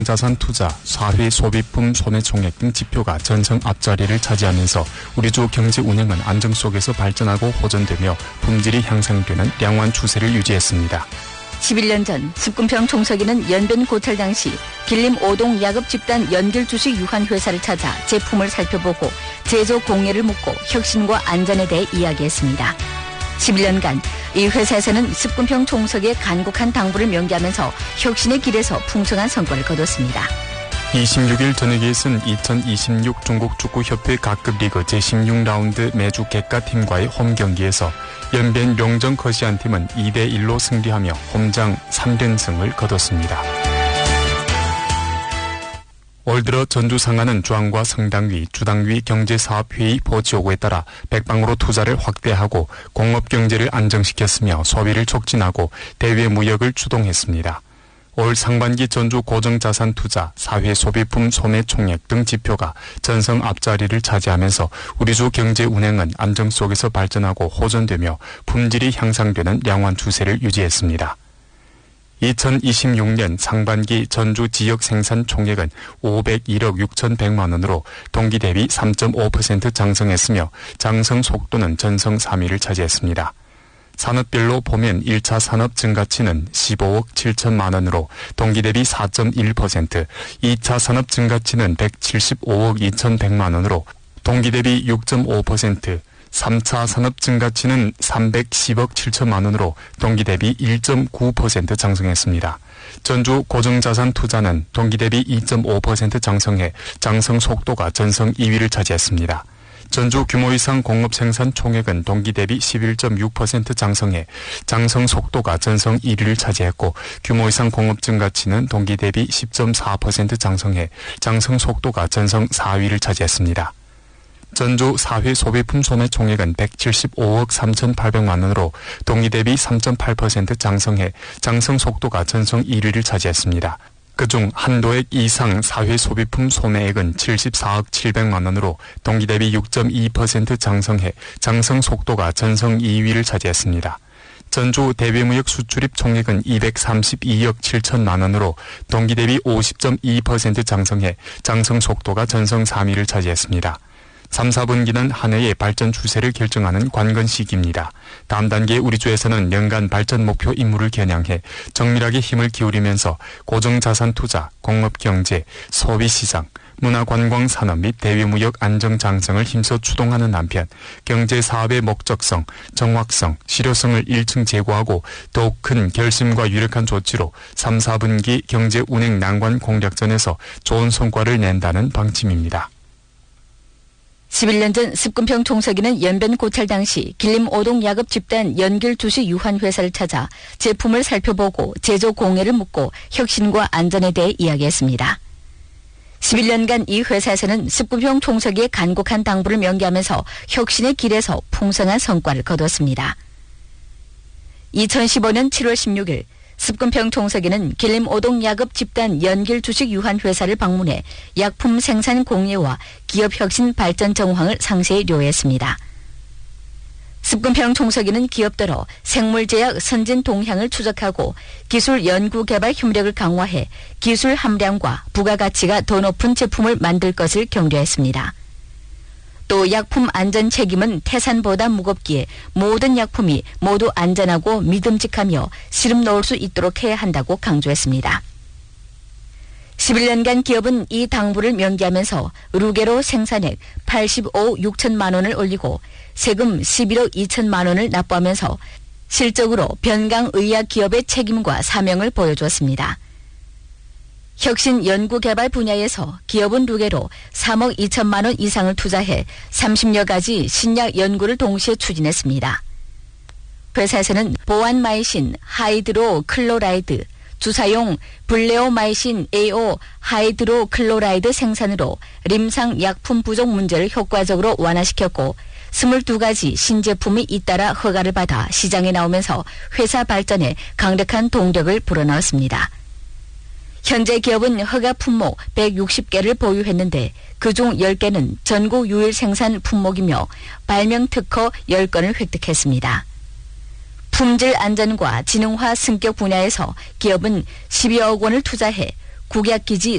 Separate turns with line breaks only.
자산 투자, 사회 소비품 소매 총액 등 지표가 전성 앞자리를 차지하면서 우리주 경제 운행은 안정 속에서 발전하고 호전되며 품질이 향상되는 양호한 추세를 유지했습니다.
11년 전 습군평 총석이는 연변 고찰 당시 길림 5동 야급 집단 연길 주식 유한 회사를 찾아 제품을 살펴보고 제조 공예를 묻고 혁신과 안전에 대해 이야기했습니다. 11년간 이 회사에서는 습군평 총석의 간곡한 당부를 명기하면서 혁신의 길에서 풍성한 성과를 거뒀습니다.
26일 저녁에 있은 2026 중국축구협회 각급 리그 제16라운드 매주 객가팀과의 홈 경기에서 연변 용정 커시안 팀은 2대1로 승리하며 홈장 3連승을 거뒀습니다. 올 들어 전주 상하는 주항과 성당위, 주당위 경제사업회의 보지요구에 따라 백방으로 투자를 확대하고 공업경제를 안정시켰으며 소비를 촉진하고 대외 무역을 주동했습니다. 올 상반기 전주 고정자산 투자, 사회 소비품 소매 총액 등 지표가 전성 앞자리를 차지하면서 우리주 경제 운행은 안정 속에서 발전하고 호전되며 품질이 향상되는 양호한 추세를 유지했습니다. 2026년 상반기 전주 지역 생산 총액은 501억 6,100만 원으로 동기 대비 3.5% 장성했으며 장성 속도는 전성 3위를 차지했습니다. 산업별로 보면 1차 산업 증가치는 15억 7천만 원으로 동기 대비 4.1%, 2차 산업 증가치는 175억 2,100만 원으로 동기 대비 6.5%, 3차 산업 증가치는 310억 7천만 원으로 동기 대비 1.9% 장성했습니다. 전주 고정자산 투자는 동기 대비 2.5% 장성해 장성 속도가 전성 2위를 차지했습니다. 전주 규모 이상 공업 생산 총액은 동기 대비 11.6% 장성해 장성 속도가 전성 1위를 차지했고 규모 이상 공업 증가치는 동기 대비 10.4% 장성해 장성 속도가 전성 4위를 차지했습니다. 전주 사회 소비품 소매 총액은 175억 3,800만 원으로 동기 대비 3.8% 장성해 장성 속도가 전성 1위를 차지했습니다. 그중 한도액 이상 사회 소비품 소매액은 74억 700만 원으로 동기 대비 6.2% 장성해 장성 속도가 전성 2위를 차지했습니다. 전주 대외무역 수출입 총액은 232억 7천만 원으로 동기 대비 50.2% 장성해 장성 속도가 전성 3위를 차지했습니다. 3, 4분기는 한 해의 발전 추세를 결정하는 관건 시기입니다. 다음 단계 우리주에서는 연간 발전 목표 임무를 겨냥해 정밀하게 힘을 기울이면서 고정자산 투자, 공업경제, 소비시장, 문화관광산업 및 대외무역 안정장성을 힘써 추동하는 한편 경제사업의 목적성, 정확성, 실효성을 1층 제고하고 더욱 큰 결심과 유력한 조치로 3, 4분기 경제운행 난관 공략전에서 좋은 성과를 낸다는 방침입니다.
11년 전 습군평 총석이는 연변 고찰 당시 길림 5동 야급 집단 연길 주식 유한 회사를 찾아 제품을 살펴보고 제조 공예를 묻고 혁신과 안전에 대해 이야기했습니다. 11년간 이 회사에서는 습군평 총석이의 간곡한 당부를 명기하면서 혁신의 길에서 풍성한 성과를 거뒀습니다. 2015년 7월 16일 습군평 총석이는 길림 5동 야급 집단 연길 주식 유한 회사를 방문해 약품 생산 공예와 기업 혁신 발전 정황을 상세히 료했습니다. 습군평 총석이는 기업들어 생물제약 선진 동향을 추적하고 기술 연구 개발 협력을 강화해 기술 함량과 부가가치가 더 높은 제품을 만들 것을 격려했습니다. 또 약품 안전 책임은 태산보다 무겁기에 모든 약품이 모두 안전하고 믿음직하며 시름 넣을 수 있도록 해야 한다고 강조했습니다. 11년간 기업은 이 당부를 명기하면서 루게로 생산액 85억 6천만 원을 올리고 세금 11억 2천만 원을 납부하면서 실적으로 변강의약 기업의 책임과 사명을 보여주었습니다. 혁신 연구개발 분야에서 기업은 루게로 3억 2천만 원 이상을 투자해 30여 가지 신약 연구를 동시에 추진했습니다. 회사에서는 보안마이신 하이드로클로라이드, 주사용 블레오마이신 AO 하이드로클로라이드 생산으로 림상 약품 부족 문제를 효과적으로 완화시켰고 22가지 신제품이 잇따라 허가를 받아 시장에 나오면서 회사 발전에 강력한 동력을 불어넣었습니다. 현재 기업은 허가 품목 160개를 보유했는데 그중 10개는 전국 유일 생산 품목이며 발명 특허 10건을 획득했습니다. 품질 안전과 지능화 승격 분야에서 기업은 12억 원을 투자해 국약기지